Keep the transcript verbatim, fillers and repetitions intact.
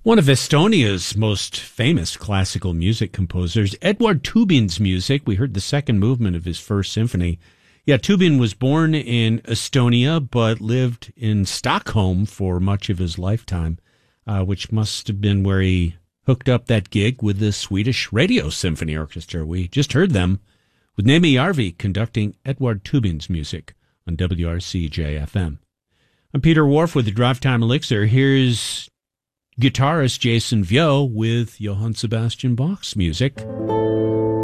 One of Estonia's most famous classical music composers, Eduard Toobin's music. We heard the second movement of his first symphony. Yeah, Toobin was born in Estonia, but lived in Stockholm for much of his lifetime, uh, which must have been where he hooked up that gig with the Swedish Radio Symphony Orchestra. We just heard them with Nemi Järvi conducting Eduard Toobin's music on W R C J F M. I'm Peter Wharf with the Drive Time Elixir. Here's guitarist Jason Vio with Johann Sebastian Bach's music.